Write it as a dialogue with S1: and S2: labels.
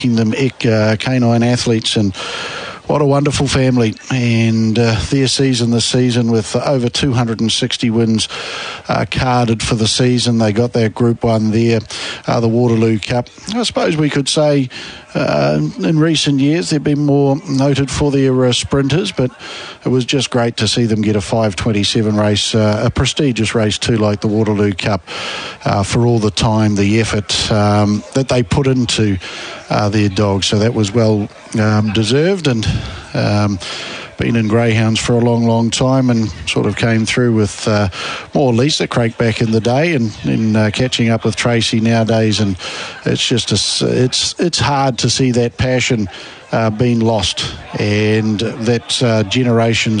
S1: them canine athletes, and what a wonderful family. And their season this season, with over 260 wins carded for the season. They got that Group 1 there, the Waterloo Cup. I suppose we could say in recent years they've been more noted for their sprinters, but it was just great to see them get a 5:27 race, a prestigious race too, like the Waterloo Cup, for all the time, the effort that they put into their dogs. So that was well deserved, and been in greyhounds for a long time, and sort of came through with more Lisa Craik back in the day, and catching up with Tracy nowadays, and it's just it's hard to see that passion being lost, and that generation's